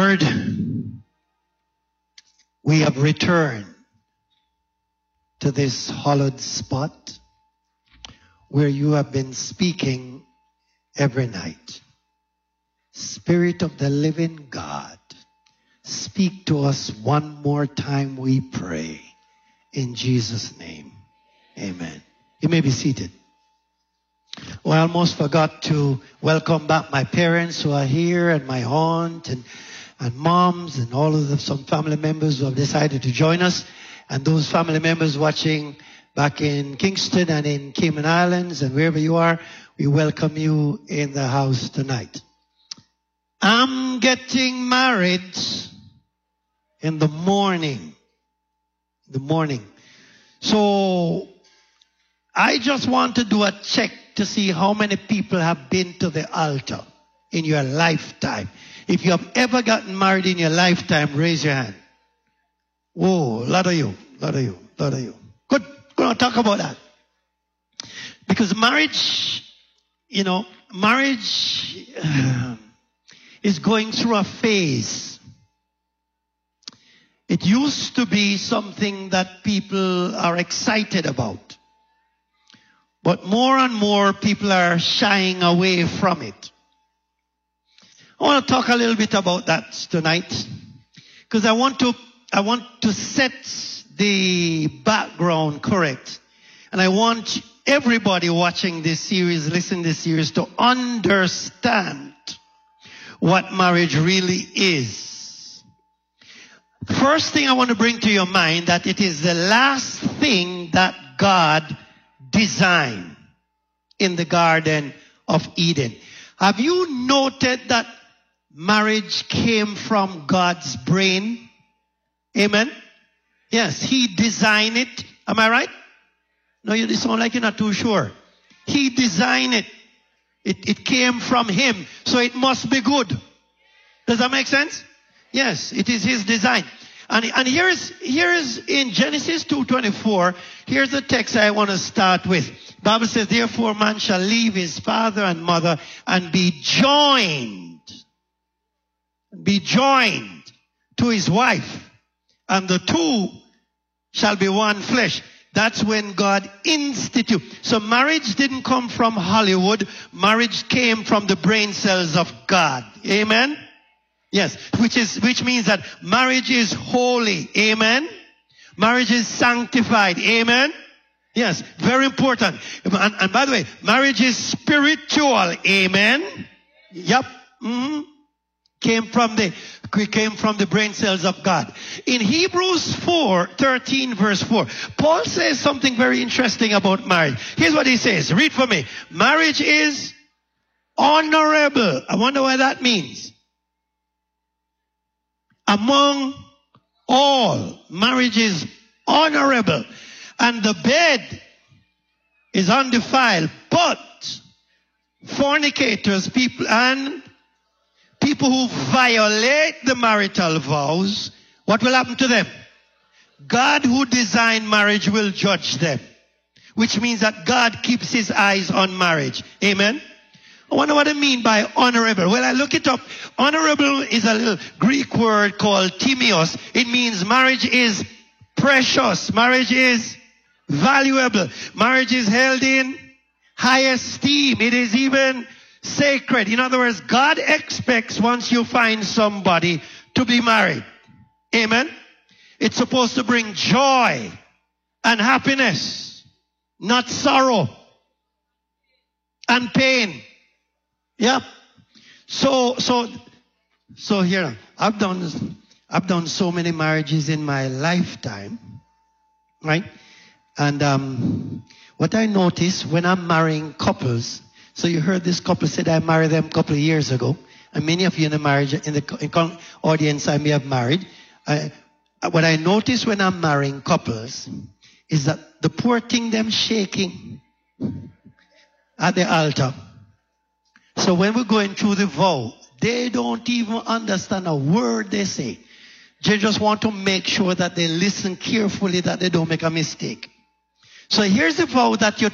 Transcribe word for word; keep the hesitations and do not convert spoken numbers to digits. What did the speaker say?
Lord, we have returned to this hallowed spot where you have been speaking every night. Spirit of the living God, speak to us one more time, we pray. In Jesus' name, amen. You may be seated. Oh, I almost forgot to welcome back my parents who are here, and my aunt and, and moms and all of the, some family members who have decided to join us. And those family members watching back in Kingston and in Cayman Islands and wherever you are, we welcome you in the house tonight. I'm getting married in the morning. The morning. So I just want to do a check to see how many people have been to the altar in your lifetime. If you have ever gotten married in your lifetime, raise your hand. Whoa, a lot of you, a lot of you, a lot of you. Good, we're going to talk about that. Because marriage, you know, marriage uh, is going through a phase. It used to be something that people are excited about. But more and more people are shying away from it. I want to talk a little bit about that tonight. Because I want to, I want to set the background correct. And I want everybody watching this series, listening to this series, to understand what marriage really is. First thing I want to bring to your mind, that it is the last thing that God designed in the Garden of Eden. Have you noted that marriage came from God's brain? Amen? Yes, He designed it. Am I right? No, you sound like you're not too sure. He designed it. It, it came from Him, so it must be good. Does that make sense? Yes, it is His design. And, and here's, here's in Genesis two twenty-four, here's the text I want to start with. The Bible says, therefore man shall leave his father and mother and be joined, be joined to his wife, and the two shall be one flesh. That's when God instituted. So marriage didn't come from Hollywood. Marriage came from the brain cells of God. Amen? Yes, which is, which means that marriage is holy. Amen. Marriage is sanctified. Amen. Yes, very important. And, and by the way, marriage is spiritual. Amen. Yep. Mm-hmm. Came from the, came from the brain cells of God. In Hebrews four, thirteen verse four, Paul says something very interesting about marriage. Here's what he says. Read for me. Marriage is honorable. I wonder what that means. Among all, marriage is honorable, and the bed is undefiled. But fornicators, people, and people who violate the marital vows, what will happen to them? God who designed marriage will judge them, which means that God keeps His eyes on marriage. Amen. I wonder what I mean by honorable. Well, I look it up. Honorable is a little Greek word called timios. It means marriage is precious. Marriage is valuable. Marriage is held in high esteem. It is even sacred. In other words, God expects once you find somebody to be married. Amen? It's supposed to bring joy and happiness, not sorrow and pain. Yeah. So, so, so here, I've done, I've done so many marriages in my lifetime, right? And, um, what I notice when I'm marrying couples, so you heard this couple said I married them a couple of years ago, and many of you in the marriage, in the in audience I may have married. I, what I notice when I'm marrying couples is that the poor thing them shaking at the altar. So when we're going through the vow, they don't even understand a word they say. They just want to make sure that they listen carefully, that they don't make a mistake. So here's the vow that you